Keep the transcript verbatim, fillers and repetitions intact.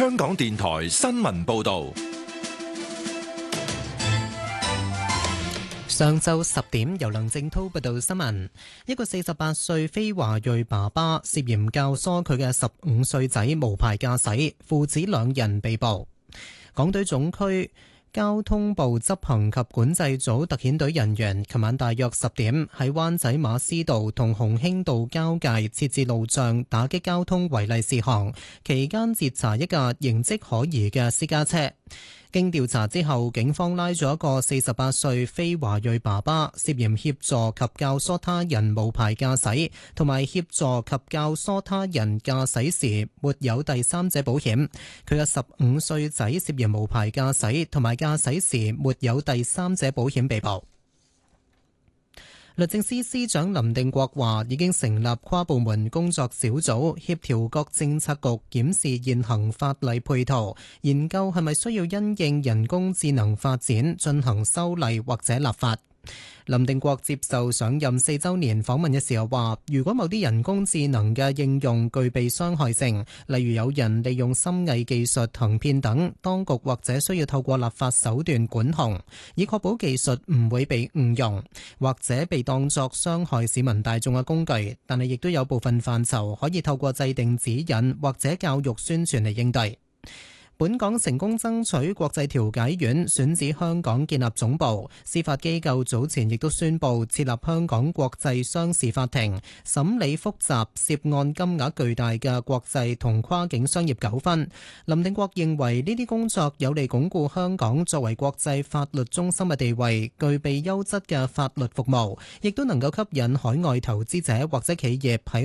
香港電台新聞報道。 上晝十點，由梁正濤報道新聞。一個四十八歲非華裔爸爸涉嫌教唆佢嘅十五歲仔無牌駕駛，父子兩人被捕。港隊總區交通部執行及管制組特遣隊人員琴晚大約十點喺灣仔馬師道同鴻興道交界設置路障，打擊交通違例事項，期間截查一架形跡可疑嘅私家車。經調查之後，警方拉咗一個四十八歲非華裔爸爸，涉嫌協助及教唆他人無牌駕駛，同埋協助及教唆他人駕駛時沒有第三者保險。佢嘅十五歲仔涉嫌無牌駕駛同埋駕駛時沒有第三者保險被捕。律政司司長林定國話，已經成立跨部門工作小組，協調各政策局檢視現行法例配套，研究係咪需要因應人工智能發展進行修例或者立法。林定國接受上任四週年訪問嘅時候話，如果某啲人工智能嘅應用具備傷害性，例如有人利用深偽技術行騙等，當局或者需要透過立法手段管控，以確保技術唔會被誤用，或者被當作傷害市民大眾嘅工具。但係亦都有部分範疇可以透過制定指引或者教育宣傳嚟應對。本港成功爭取國際調解院選址香港建立總部，司法機構早前亦都宣布設立香港國際商事法庭，審理複雜涉案金額巨大嘅國際同跨境商業糾紛。林定國認為呢啲工作有利鞏固香港作為國際法律中心嘅地位，具備優質嘅法律服務，亦都能夠吸引海外投資者或者企業喺